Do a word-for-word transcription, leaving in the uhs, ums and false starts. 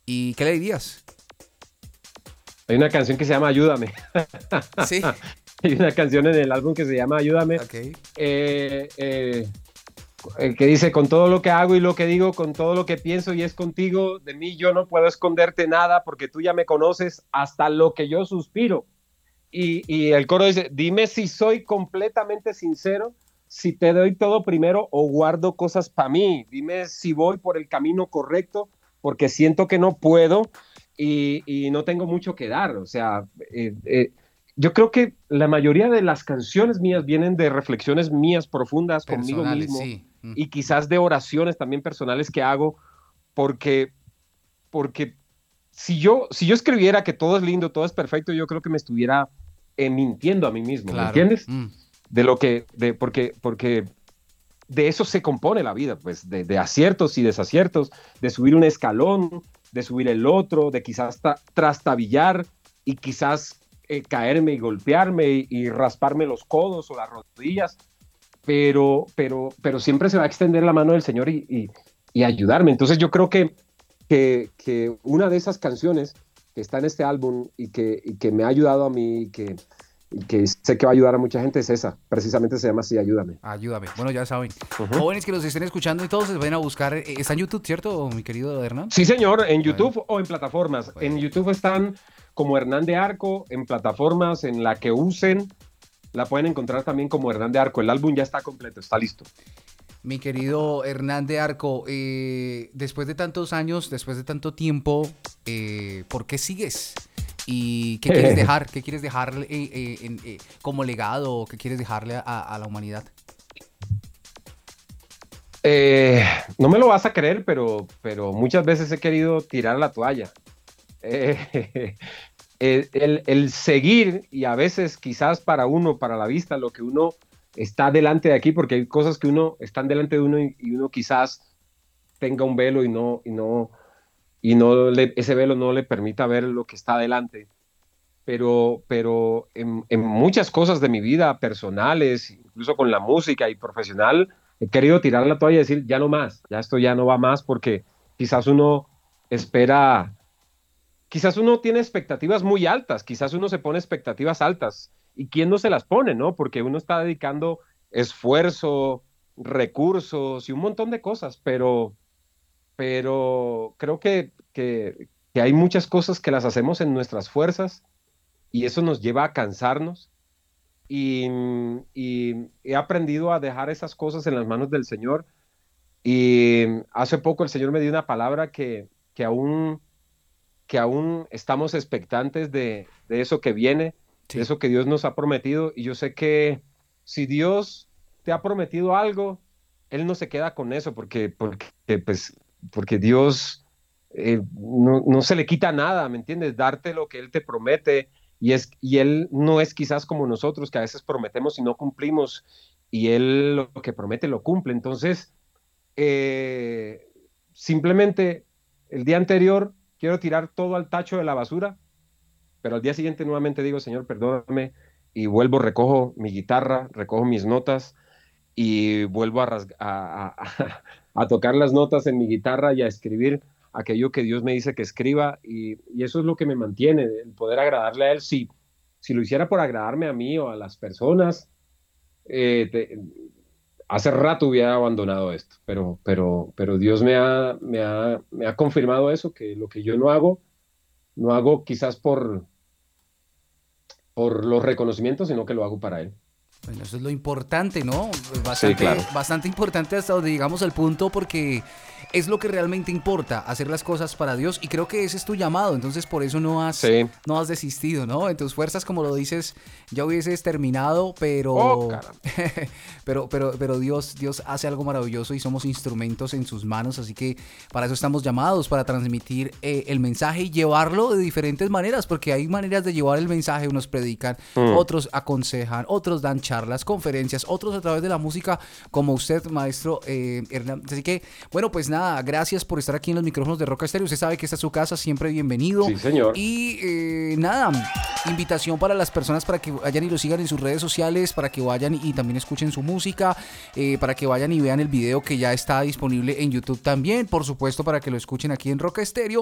¿Y qué le dirías? Hay una canción que se llama Ayúdame. Sí. Hay una canción en el álbum que se llama Ayúdame, Ok. eh, eh, eh, que dice, con todo lo que hago y lo que digo, con todo lo que pienso y es contigo, de mí yo no puedo esconderte nada porque tú ya me conoces hasta lo que yo suspiro. Y, y el coro dice, dime si soy completamente sincero, si te doy todo primero o guardo cosas para mí. Dime si voy por el camino correcto, porque siento que no puedo y, y no tengo mucho que dar. O sea, eh, eh, yo creo que la mayoría de las canciones mías vienen de reflexiones mías profundas conmigo Personales, mismo sí. Mm. y quizás de oraciones también personales que hago, porque, porque si yo, si yo escribiera que todo es lindo, todo es perfecto, yo creo que me estuviera eh, mintiendo a mí mismo, ¿me Claro. entiendes? Mm. De lo que, de, porque, porque de eso se compone la vida, pues, de, de aciertos y desaciertos, de subir un escalón, de subir el otro, de quizás tra trastabillar y quizás eh, caerme y golpearme y, y rasparme los codos o las rodillas, pero, pero, pero siempre se va a extender la mano del Señor y, y, y ayudarme. Entonces yo creo que, que, que, una de esas canciones que está en este álbum y que, y que me ha ayudado a mí y que, y que sé que va a ayudar a mucha gente es esa. Precisamente se llama así, Ayúdame. Ayúdame. Bueno, ya saben. Uh-huh. Jóvenes que los estén escuchando y todos se vayan a buscar. eh, Está en YouTube, ¿cierto, mi querido Hernán? Sí, señor, en Bueno, YouTube o en plataformas. En bueno. YouTube están como Hernán de Arco, en plataformas en la que usen, la pueden encontrar también como Hernán de Arco. El álbum ya está completo, está listo. Mi querido Hernán de Arco, eh, después de tantos años, después de tanto tiempo, eh, ¿por qué sigues? ¿Y qué quieres dejar? ¿Qué quieres dejar eh, eh, en, eh, como legado? ¿Qué quieres dejarle a, a la humanidad? Eh, no me lo vas a creer, pero, pero muchas veces he querido tirar la toalla. Eh, el, el, el seguir y a veces quizás para uno, para la vista, lo que uno está delante de aquí, porque hay cosas que uno están delante de uno y, y uno quizás tenga un velo y no, y no, y no le, ese velo no le permita ver lo que está delante. Pero, pero en, en muchas cosas de mi vida personales, incluso con la música y profesional, he querido tirar la toalla y decir, ya no más, ya esto ya no va más porque quizás uno espera, quizás uno tiene expectativas muy altas, quizás uno se pone expectativas altas. ¿Y quién no se las pone, no? Porque uno está dedicando esfuerzo, recursos y un montón de cosas, pero, pero creo que, que, que hay muchas cosas que las hacemos en nuestras fuerzas y eso nos lleva a cansarnos. Y, y he aprendido a dejar esas cosas en las manos del Señor. Y hace poco el Señor me dio una palabra que, que aún que aún estamos expectantes de, de eso que viene, de Sí. eso que Dios nos ha prometido. Y yo sé que si Dios te ha prometido algo, Él no se queda con eso, porque, porque, pues, porque Dios eh, no, no se le quita nada, ¿me entiendes? Darte lo que Él te promete. Y, es, y Él no es quizás como nosotros, que a veces prometemos y no cumplimos, y Él lo que promete lo cumple. Entonces, eh, simplemente el día anterior quiero tirar todo al tacho de la basura, pero al día siguiente nuevamente digo, Señor, perdóname, y vuelvo, recojo mi guitarra, recojo mis notas y vuelvo a, rasg- a, a, a tocar las notas en mi guitarra y a escribir aquello que Dios me dice que escriba, y, y eso es lo que me mantiene, el poder agradarle a Él. Si, si lo hiciera por agradarme a mí o a las personas, eh, te- hace rato hubiera abandonado esto, pero, pero, pero Dios me ha, me ha, me ha confirmado eso, que lo que yo no hago, no hago quizás por, por los reconocimientos, sino que lo hago para Él. Bueno, eso es lo importante, ¿no? Sí, Bastante, claro. bastante importante hasta donde llegamos al punto porque es lo que realmente importa, hacer las cosas para Dios y creo que ese es tu llamado, entonces por eso no has, Sí. no has desistido, ¿no? En tus fuerzas, como lo dices, ya hubieses terminado, Oh, pero, caramba. pero, pero, pero Dios, Dios hace algo maravilloso y somos instrumentos en sus manos, así que para eso estamos llamados, para transmitir eh, el mensaje y llevarlo de diferentes maneras, porque hay maneras de llevar el mensaje, unos predican, Mm. otros aconsejan, otros dan charlas, conferencias, otros a través de la música, como usted, maestro eh, Hernán. Así que, bueno, pues nada, gracias por estar aquí en los micrófonos de Roca Estéreo. Usted sabe que esta es su casa, siempre bienvenido. Sí, señor. Y eh, nada, invitación para las personas para que vayan y lo sigan en sus redes sociales, para que vayan y también escuchen su música, eh, para que vayan y vean el video que ya está disponible en YouTube también, por supuesto, para que lo escuchen aquí en Roca Estéreo.